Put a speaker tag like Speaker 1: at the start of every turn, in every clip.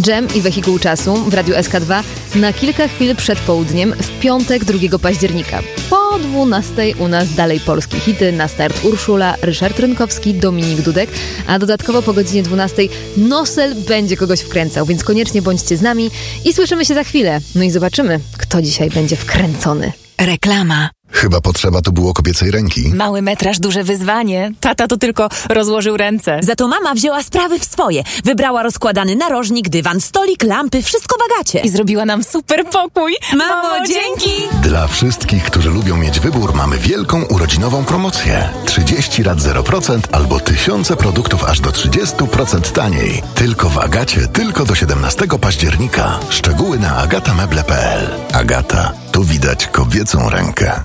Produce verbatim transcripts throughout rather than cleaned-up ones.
Speaker 1: Dżem i Wehikuł Czasu w Radiu S K dwa na kilka chwil przed południem w piątek drugiego października. Po dwunastej u nas dalej polskie hity, na start Urszula, Ryszard Rynkowski, Dominik Dudek, a dodatkowo po godzinie dwunastej Nosel będzie kogoś wkręcał, więc koniecznie bądźcie z nami i słyszymy się za chwilę. No i zobaczymy, kto dzisiaj będzie wkręcony.
Speaker 2: Reklama.
Speaker 3: Chyba potrzeba tu było kobiecej ręki.
Speaker 2: Mały metraż, duże wyzwanie. Tata to tylko rozłożył ręce.
Speaker 4: Za to mama wzięła sprawy w swoje. Wybrała rozkładany narożnik, dywan, stolik, lampy, wszystko w Agacie.
Speaker 2: I zrobiła nam super pokój.
Speaker 4: Mamo, dzięki!
Speaker 3: Dla wszystkich, którzy lubią mieć wybór, mamy wielką urodzinową promocję. trzydzieści rat zero procent albo tysiące produktów aż do trzydzieści procent taniej. Tylko w Agacie, tylko do siedemnastego października. Szczegóły na agatameble kropka p l. Agata. Tu widać kobiecą rękę.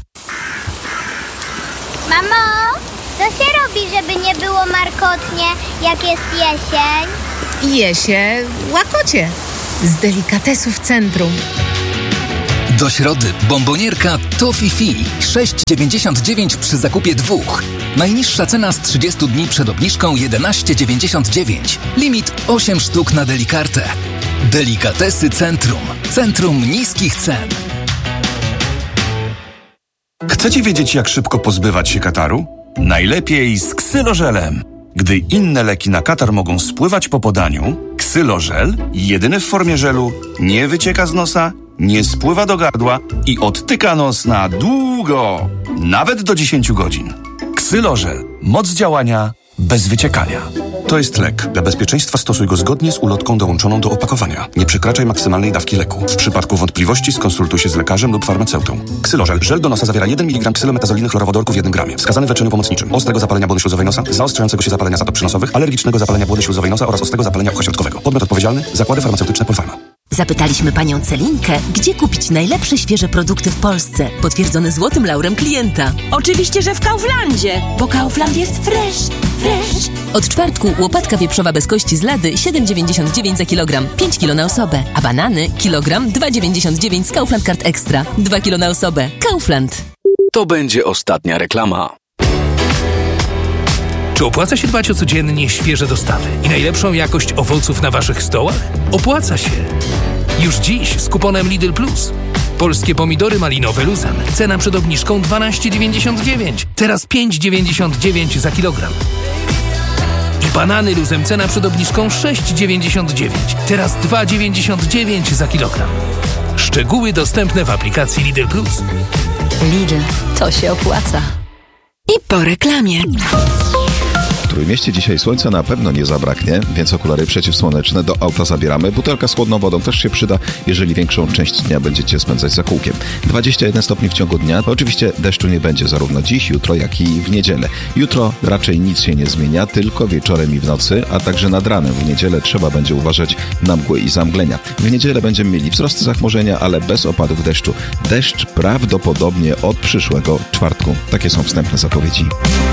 Speaker 5: Mamo, co się robi, żeby nie było markotnie, jak jest jesień?
Speaker 6: Je się łakocie z delikatesów centrum.
Speaker 7: Do środy bombonierka Toffee Fi sześć dziewięćdziesiąt dziewięć przy zakupie dwóch. Najniższa cena z trzydziestu dni przed obniżką jedenaście dziewięćdziesiąt dziewięć. Limit osiem sztuk na delikartę. Delikatesy Centrum. Centrum niskich cen.
Speaker 8: Chcecie wiedzieć, jak szybko pozbywać się kataru? Najlepiej z ksylożelem. Gdy inne leki na katar mogą spływać po podaniu, ksylożel, jedyny w formie żelu, nie wycieka z nosa, nie spływa do gardła i odtyka nos na długo, nawet do dziesięć godzin. Ksylożel. Moc działania bez wyciekania. To jest lek. Dla bezpieczeństwa stosuj go zgodnie z ulotką dołączoną do opakowania. Nie przekraczaj maksymalnej dawki leku. W przypadku wątpliwości skonsultuj się z lekarzem lub farmaceutą. Ksylożel. Żel do nosa zawiera jeden miligram ksylometazoliny chlorowodorku w jednym gramie. Wskazany w leczeniu pomocniczym. Ostrego zapalenia błony śluzowej nosa, zaostrzającego się zapalenia zatop przynosowych, alergicznego zapalenia błony śluzowej nosa oraz ostrego zapalenia ucha środkowego. Podmiot odpowiedzialny. Zakłady farmaceutyczne Polpharma.
Speaker 4: Zapytaliśmy panią Celinkę, gdzie kupić najlepsze świeże produkty w Polsce, potwierdzone złotym laurem klienta.
Speaker 9: Oczywiście, że w Kauflandzie, bo Kaufland jest fresh, fresh.
Speaker 4: Od czwartku łopatka wieprzowa bez kości z lady siedem dziewięćdziesiąt dziewięć za kilogram, pięć kilo na osobę, a banany kilogram dwa dziewięćdziesiąt dziewięć z Kaufland Card Extra, dwa kilo na osobę. Kaufland.
Speaker 10: To będzie ostatnia reklama.
Speaker 11: Czy opłaca się dbać o codziennie świeże dostawy i najlepszą jakość owoców na waszych stołach? Opłaca się! Już dziś z kuponem Lidl Plus. Polskie pomidory malinowe luzem. Cena przed obniżką dwanaście dziewięćdziesiąt dziewięć. Teraz pięć dziewięćdziesiąt dziewięć za kilogram. I banany luzem. Cena przed obniżką sześć dziewięćdziesiąt dziewięć. Teraz dwa dziewięćdziesiąt dziewięć za kilogram. Szczegóły dostępne w aplikacji Lidl Plus.
Speaker 4: Lidl, to się opłaca. I po reklamie.
Speaker 12: W Trójmieście dzisiaj słońca na pewno nie zabraknie, więc okulary przeciwsłoneczne do auta zabieramy. Butelka z chłodną wodą też się przyda, jeżeli większą część dnia będziecie spędzać za kółkiem. dwadzieścia jeden stopni w ciągu dnia. Oczywiście deszczu nie będzie zarówno dziś, jutro, jak i w niedzielę. Jutro raczej nic się nie zmienia, tylko wieczorem i w nocy, a także nad ranem w niedzielę trzeba będzie uważać na mgły i zamglenia. W niedzielę będziemy mieli wzrost zachmurzenia, ale bez opadów deszczu. Deszcz prawdopodobnie od przyszłego czwartku. Takie są wstępne zapowiedzi.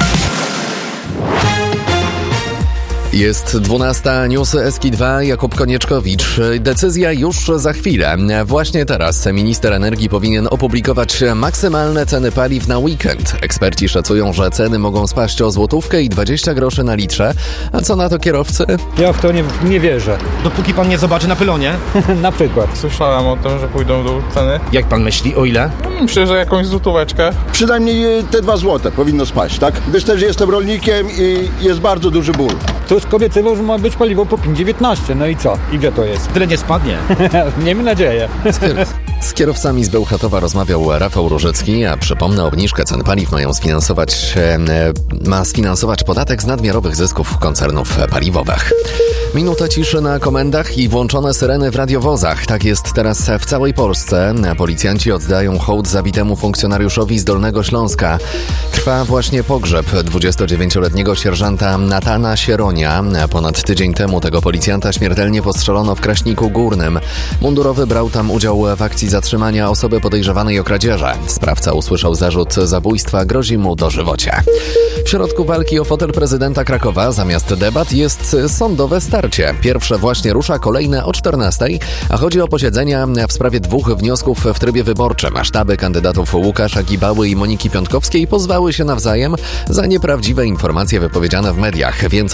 Speaker 10: Jest dwunasta, newsy S K dwa, Jakub Konieczkowicz. Decyzja już za chwilę. Właśnie teraz minister energii powinien opublikować maksymalne ceny paliw na weekend. Eksperci szacują, że ceny mogą spaść o złotówkę i dwadzieścia groszy na litrze. A co na to kierowcy?
Speaker 13: Ja w to nie, nie wierzę.
Speaker 14: Dopóki pan nie zobaczy na pylonie?
Speaker 13: Na przykład.
Speaker 15: Słyszałem o tym, że pójdą do ceny.
Speaker 14: Jak pan myśli, o ile?
Speaker 15: Myślę, że jakąś złotóweczkę.
Speaker 16: Przynajmniej te dwa złote powinno spaść, tak? Gdyż też jestem rolnikiem i jest bardzo duży ból.
Speaker 13: Tusk obiecywał, że ma być paliwo po pięć dziewiętnaście. No i co? I gdzie to jest?
Speaker 14: Tyle nie spadnie.
Speaker 13: Miejmy nadzieję.
Speaker 10: Z kierowcami z Bełchatowa rozmawiał Rafał Różecki, a przypomnę, obniżkę cen paliw mają sfinansować, e, ma sfinansować podatek z nadmiarowych zysków koncernów paliwowych. Minuta ciszy na komendach i włączone syreny w radiowozach. Tak jest teraz w całej Polsce. Policjanci oddają hołd zabitemu funkcjonariuszowi z Dolnego Śląska. Trwa właśnie pogrzeb dwudziestodziewięcioletniego sierżanta Natana Sieronia. Ponad tydzień temu tego policjanta śmiertelnie postrzelono w Kraśniku Górnym. Mundurowy brał tam udział w akcji zatrzymania osoby podejrzewanej o kradzieże. Sprawca usłyszał zarzut zabójstwa, grozi mu dożywocie. W środku walki o fotel prezydenta Krakowa zamiast debat jest sądowe starcie. Pierwsze właśnie rusza, kolejne o czternastej, a chodzi o posiedzenia w sprawie dwóch wniosków w trybie wyborczym. Sztaby kandydatów Łukasza Gibały i Moniki Piątkowskiej pozwały się nawzajem za nieprawdziwe informacje wypowiedziane w mediach. Więcej na ten temat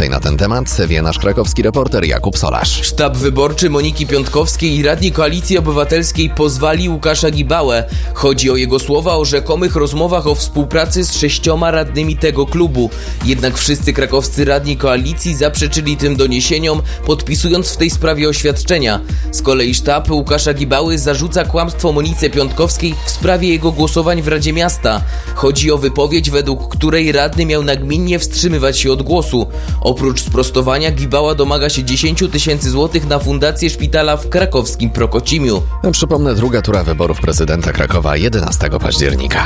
Speaker 10: temat wie nasz krakowski reporter Jakub Solarz.
Speaker 17: Sztab wyborczy Moniki Piątkowskiej i radni Koalicji Obywatelskiej pozwali Łukasza Gibałę. Chodzi o jego słowa o rzekomych rozmowach o współpracy z sześcioma radnymi tego klubu. Jednak wszyscy krakowscy radni koalicji zaprzeczyli tym doniesieniom, podpisując w tej sprawie oświadczenia. Z kolei sztab Łukasza Gibały zarzuca kłamstwo Monice Piątkowskiej w sprawie jego głosowań w Radzie Miasta. Chodzi o wypowiedź, według której radny miał nagminnie wstrzymywać się od głosu. Oprócz sprostowania Gibała domaga się dziesięć tysięcy złotych na fundację szpitala w krakowskim Prokocimiu.
Speaker 10: Przypomnę, druga tura wyborów prezydenta Krakowa jedenastego października.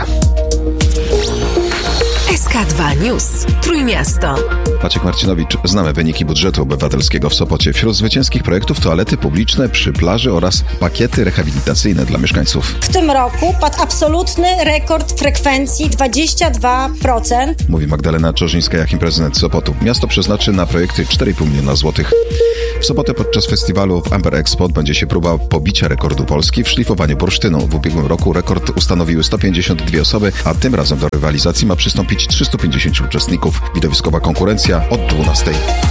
Speaker 4: S K dwa News. Trójmiasto.
Speaker 12: Maciek Marcinowicz, znamy wyniki budżetu obywatelskiego w Sopocie. Wśród zwycięskich projektów toalety publiczne przy plaży oraz pakiety rehabilitacyjne dla mieszkańców.
Speaker 18: W tym roku padł absolutny rekord frekwencji dwadzieścia dwa procent.
Speaker 12: Mówi Magdalena Czorzyńska-Jachim, prezydent Sopotu. Miasto przeznaczy na projekty cztery i pół miliona złotych. W sobotę podczas festiwalu w Amber Expo odbędzie się próba pobicia rekordu Polski w szlifowaniu bursztynu. W ubiegłym roku rekord ustanowiły sto pięćdziesiąt dwie osoby, a tym razem do rywalizacji ma przystąpić trzystu pięćdziesięciu uczestników. Widowiskowa konkurencja od dwunastej.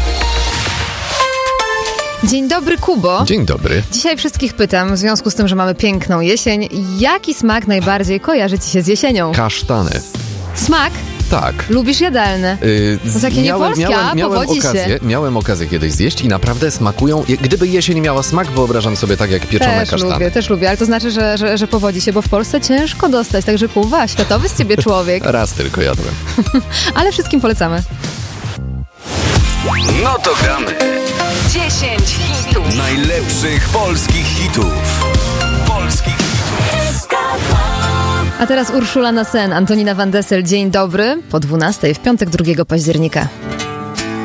Speaker 1: Dzień dobry, Kubo.
Speaker 10: Dzień dobry.
Speaker 1: Dzisiaj wszystkich pytam, w związku z tym, że mamy piękną jesień, jaki smak najbardziej kojarzy ci się z jesienią?
Speaker 10: Kasztany.
Speaker 1: Smak?
Speaker 10: Tak.
Speaker 1: Lubisz jadalne?
Speaker 10: Yy,
Speaker 1: to takie niepolskie,
Speaker 10: miałem,
Speaker 1: a
Speaker 10: miałem,
Speaker 1: powodzi
Speaker 10: okazję,
Speaker 1: się.
Speaker 10: miałem okazję kiedyś zjeść i naprawdę smakują. Gdyby jesień miała smak, wyobrażam sobie tak jak pieczone
Speaker 1: też
Speaker 10: kasztany.
Speaker 1: Lubię, też lubię, ale to znaczy, że, że, że powodzi się, bo w Polsce ciężko dostać, także Kuba, światowy z ciebie człowiek.
Speaker 10: Raz tylko jadłem.
Speaker 1: Ale wszystkim polecamy.
Speaker 8: No to gramy.
Speaker 4: dziesięć hitów.
Speaker 8: Najlepszych polskich hitów. Polskich hitów.
Speaker 1: A teraz Urszula na sen, Antonina Van Dessel. Dzień dobry, po dwunastej w piątek drugiego października.